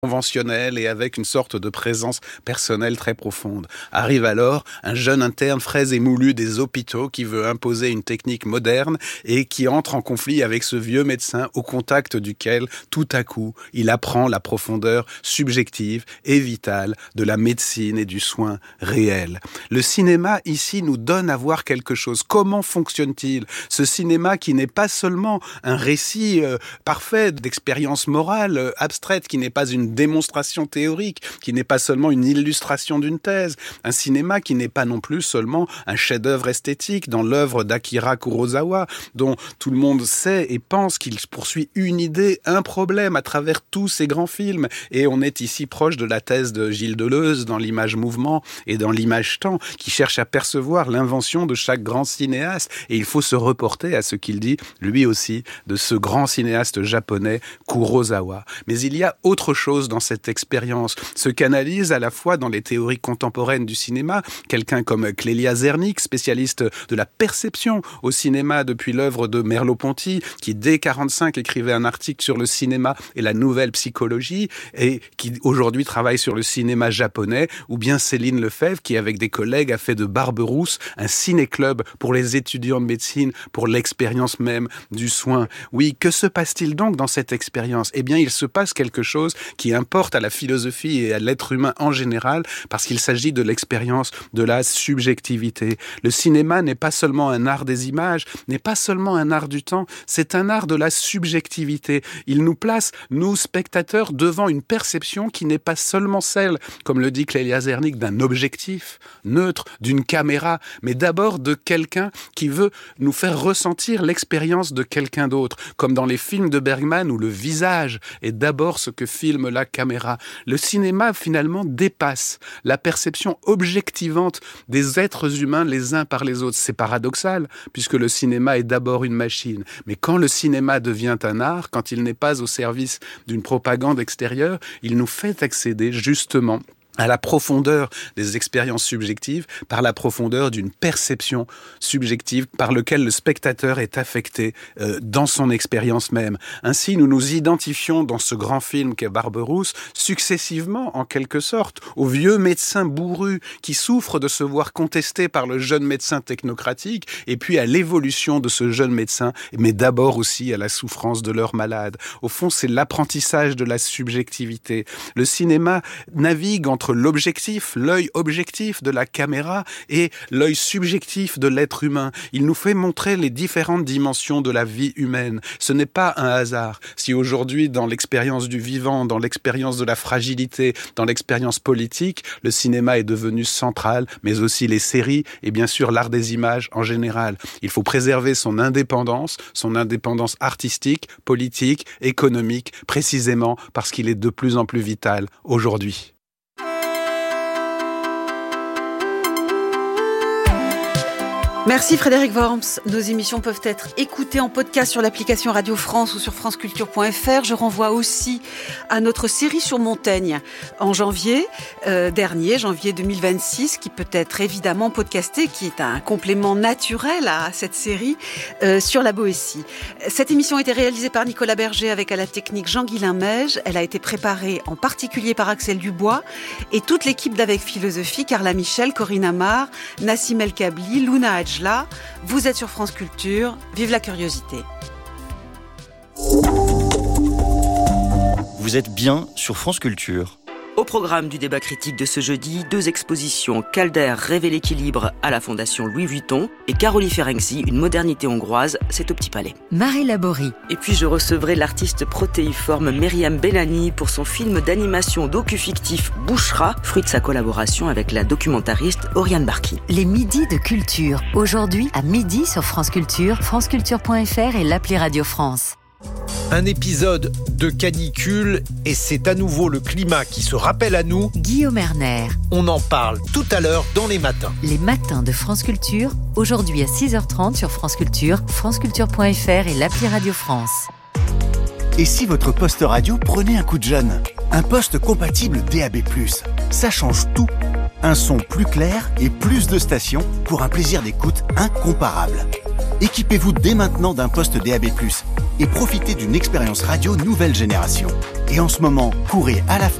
conventionnel et avec une sorte de présence personnelle très profonde. Arrive alors un jeune interne frais et moulu des hôpitaux qui veut imposer une technique moderne et qui entre en conflit avec ce vieux médecin au contact duquel, tout à coup, il apprend la profondeur subjective et vitale de la médecine et du soin réel. Le cinéma, ici, nous donne à voir quelque chose. Comment fonctionne-t-il? Ce cinéma qui n'est pas seulement un récit parfait d'expérience morale abstraite, qui n'est pas une démonstration théorique, qui n'est pas seulement une illustration d'une thèse, un cinéma qui n'est pas non plus seulement un chef-d'œuvre esthétique dans l'œuvre d'Akira Kurosawa, dont tout le monde sait et pense qu'il poursuit une idée, un problème à travers tous ces grands films. Et on est ici proche de la thèse de Gilles Deleuze dans l'image-mouvement et dans l'image-temps, qui cherche à percevoir l'invention de chaque grand cinéaste. Et il faut se reporter à ce qu'il dit, lui aussi, de ce grand cinéaste japonais, Kurosawa. Mais il y a autre chose dans cette expérience, se canalise à la fois dans les théories contemporaines du cinéma, quelqu'un comme Clélia Zernick, spécialiste de la perception au cinéma depuis l'œuvre de Merleau-Ponty, qui dès 1945 écrivait un article sur le cinéma et la nouvelle psychologie, et qui aujourd'hui travaille sur le cinéma japonais, ou bien Céline Lefebvre, qui avec des collègues a fait de Barberousse un ciné-club pour les étudiants de médecine, pour l'expérience même du soin. Oui, que se passe-t-il donc dans cette expérience? Eh bien, il se passe quelque chose qui importe à la philosophie et à l'être humain en général, parce qu'il s'agit de l'expérience de la subjectivité. Le cinéma n'est pas seulement un art des images, n'est pas seulement un art du temps, c'est un art de la subjectivité. Il nous place, nous, spectateurs, devant une perception qui n'est pas seulement celle, comme le dit Clélia Zernick, d'un objectif neutre, d'une caméra, mais d'abord de quelqu'un qui veut nous faire ressentir l'expérience de quelqu'un d'autre, comme dans les films de Bergman où le visage est d'abord ce que filme la caméra. Le cinéma, finalement, dépasse la perception objectivante des êtres humains les uns par les autres. C'est paradoxal, puisque le cinéma est d'abord une machine. Mais quand le cinéma devient un art, quand il n'est pas au service d'une propagande extérieure, il nous fait accéder justement à la profondeur des expériences subjectives, par la profondeur d'une perception subjective par laquelle le spectateur est affecté dans son expérience même. Ainsi, nous nous identifions dans ce grand film qu'est Barberousse, successivement, en quelque sorte, au vieux médecin bourru qui souffre de se voir contesté par le jeune médecin technocratique, et puis à l'évolution de ce jeune médecin, mais d'abord aussi à la souffrance de leur malade. Au fond, c'est l'apprentissage de la subjectivité. Le cinéma navigue entre l'objectif, l'œil objectif de la caméra et l'œil subjectif de l'être humain. Il nous fait montrer les différentes dimensions de la vie humaine. Ce n'est pas un hasard. Si aujourd'hui, dans l'expérience du vivant, dans l'expérience de la fragilité, dans l'expérience politique, le cinéma est devenu central, mais aussi les séries et bien sûr l'art des images en général. Il faut préserver son indépendance artistique, politique, économique, précisément parce qu'il est de plus en plus vital aujourd'hui. Merci Frédéric Worms. Nos émissions peuvent être écoutées en podcast sur l'application Radio France ou sur franceculture.fr. Je renvoie aussi à notre série sur Montaigne en janvier dernier, janvier 2026, qui peut être évidemment podcastée, qui est un complément naturel à cette série sur la Boétie. Cette émission a été réalisée par Nicolas Berger avec à la technique Jean-Guilain Meige. Elle a été préparée en particulier par Axel Dubois et toute l'équipe d'Avec Philosophie, Carla Michel, Corinne Amar, Nassim El Kabli, Luna Hadj. Là, vous êtes sur France Culture, vive la curiosité. Vous êtes bien sur France Culture. Au programme du débat critique de ce jeudi, 2 expositions, Calder, Rêver l'équilibre à la Fondation Louis Vuitton et Karoli Ferenczi, une modernité hongroise, c'est au Petit Palais. Marie Laborie. Et puis je recevrai l'artiste protéiforme Myriam Bellani pour son film d'animation docu-fictif Bouchra, fruit de sa collaboration avec la documentariste Oriane Barki. Les midis de culture, aujourd'hui à midi sur France Culture, franceculture.fr et l'appli Radio France. Un épisode de canicule et c'est à nouveau le climat qui se rappelle à nous. Guillaume Erner. On en parle tout à l'heure dans les matins. Les matins de France Culture, aujourd'hui à 6h30 sur France Culture, franceculture.fr et l'appli Radio France. Et si votre poste radio prenait un coup de jeune? Un poste compatible DAB+. Ça change tout. Un son plus clair et plus de stations pour un plaisir d'écoute incomparable. Équipez-vous dès maintenant d'un poste DAB+. et profitez d'une expérience radio nouvelle génération. Et en ce moment, courez à la